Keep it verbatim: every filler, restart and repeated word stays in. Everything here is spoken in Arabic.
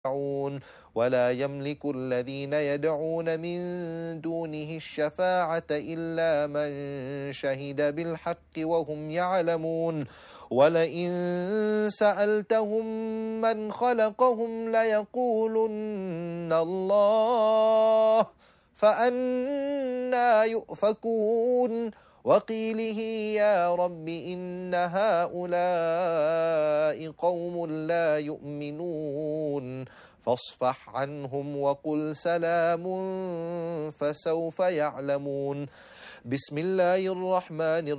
ولا يملك الذين يدعون من دونه الشفاعة إلا من شهد بالحق وهم يعلمون ولئن سألتهم من خلقهم ليقولن الله فأنى يؤفكون وقيله يا رب إن هؤلاء قوم لا يؤمنون فاصفح عنهم وقل سلام فسوف يعلمون. بسم الله الرحمن الرحيم